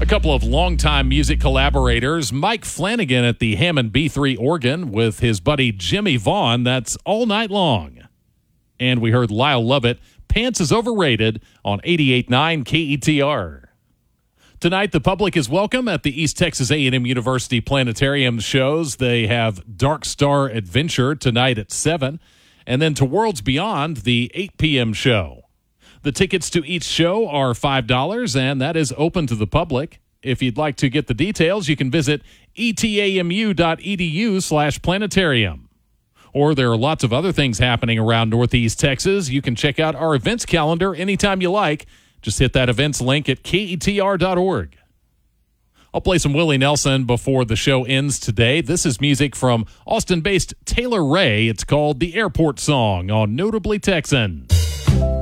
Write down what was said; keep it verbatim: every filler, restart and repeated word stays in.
couple of longtime music collaborators, Mike Flanagan at the Hammond B three organ with his buddy Jimmy Vaughn. That's All Night Long. And we heard Lyle Lovett, Pants is Overrated on eighty-eight point nine K E T R. Tonight, the public is welcome at the East Texas A and M University Planetarium shows. They have Dark Star Adventure tonight at seven, and then to Worlds Beyond, the eight p.m. show. The tickets to each show are five dollars, and that is open to the public. If you'd like to get the details, you can visit etamu.edu slash planetarium. Or there are lots of other things happening around Northeast Texas. You can check out our events calendar anytime you like. Just hit that events link at K E T R dot org. I'll play some Willie Nelson before the show ends today. This is music from Austin-based Taylor Ray. It's called The Airport Song on Notably Texan.